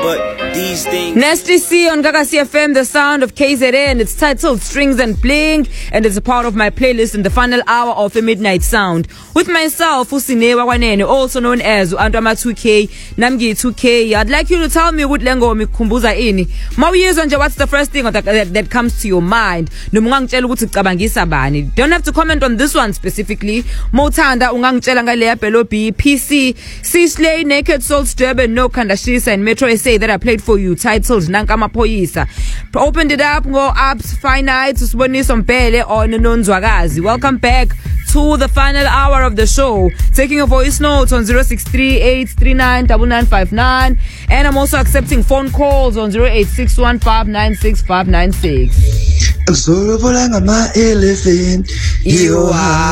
but these things. Nasty C on Gagasi FM, the sound of KZN. It's titled Strings and Bling, and it's a part of my playlist in the final hour of the Midnight Sound. With myself, Usinewa Wanene, also known as Antama 2K, Namgi 2K. I'd like you to tell me what lengo mikumbuza ini. What's the first thing that comes to your mind? Don't have to comment on this one specifically. Motanda ungangitshela ngaleya Belobi, PC, C-Slay, Naked Souls, Durban, No Kandashisa, and Metro SA that I played for you, titled Nankama Poyisa. Opened it up, go ups, fine nights, Usboniso Mpele on Nonzwagazi. Welcome back to the final hour of the show. Taking a voice note on 0638399959, and I'm also accepting phone calls on 0861596596. Zolobolanga ma elephant, you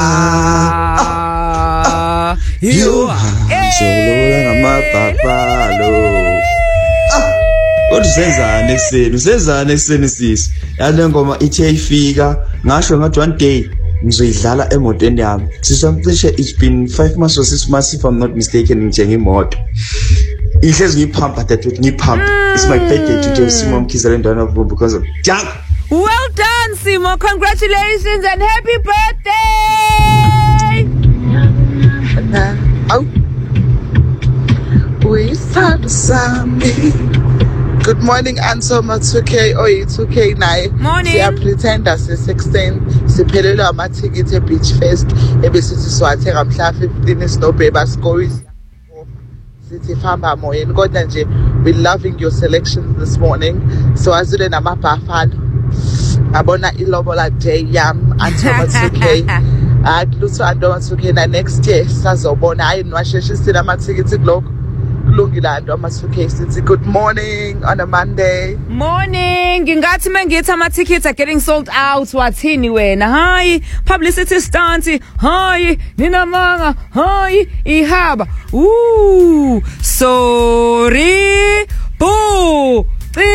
are. Zolobolanga ma papalo. Usenza nekuseni sisi. Yale ngoma ithe ifika, ngasho ngathi one day ngizoyidlala emotweni yami. Sisomcishe it's been 5 months or 6 months if I'm not mistaken ngithenga imoto. Ihlezi ngiphampa that with ngiphampa. It's my birthday today, Simo Mkhize ndana of because of junk. Well done, Simo. Congratulations and happy birthday! Oh, we start Sammy. Good morning, Ansoma 2K or 2K night. Morning. We are pretenders 16. Siphelelwa amathikiti Beach Fest. Ebesithi siwathenga mhla 15 Snowpaper Stories. Sithi famba moyeni kodwa nje we loving your selections this morning. So azule namabafana. Abona ilobola day yam Ansoma 2K. Lutho Antoma 2K na next year sazobona hayi nwasheshe sina amathikiti kuloko. Good morning on a Monday. Morning. Ngingathi mangithi ama-tickets are getting sold out. Wathini wena? Hi. Publicity stunt. Hi. Ninamanga. Hi. Ihaba. Ooh. Sorry. Boo.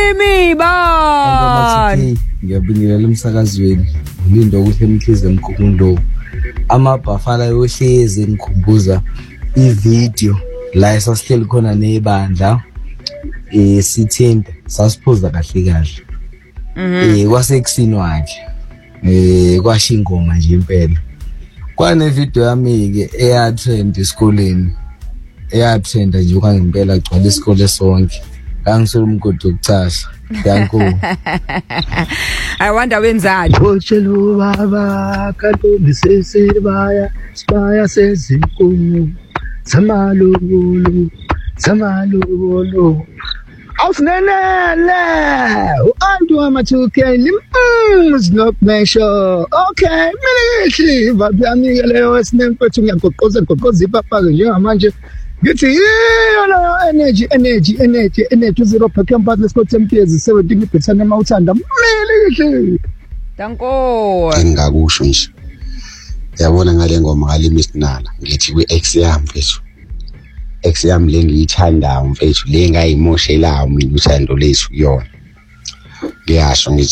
Imiban. Ngiyabingelela umsakazweni. Ulindo ukuthi Mkhize Mkukundo. Amabhafala yohlezi ngikhumbuza ivideo la esasihleli khona nebandla sithinta sasiphuza kahle kwasekusini wakhe kwasha ingoma nje impela kwane video yami ke eyatrend esikoleni eyatrend nje kwangempela agcwala isikole sonke kangisolo umgodi wokuchasha danko I wonder wenzani Ochelo baba kantombi sesibaya sibaya sezinkulu Samalulu Awusinenele uantu ama2K limuznokumesho okay milishi vabyami leyo esinempethu ngiyagoqoza ipapa njengamanje ngithi energy 0 pack empathy Scott Mpiezi 70% emawuthanda milishi danko Ngingakusho nje yabona ngale ngoma ngale misinala ngithi kwi-ex yami mfethu ex yami le ngiyithanda mfethu le ngayimoshela mina uthando lethu yona ngiyasho ngithi